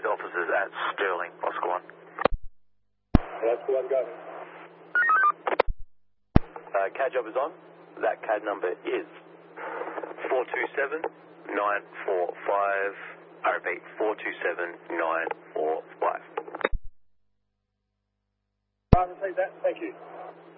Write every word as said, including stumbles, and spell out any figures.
trained officers at Sterling, Oscar one. Oscar one, go. Uh, C A D job is on. That C A D number is four two seven nine four five. I repeat, four two seven nine four five. I'll repeat that. Thank you.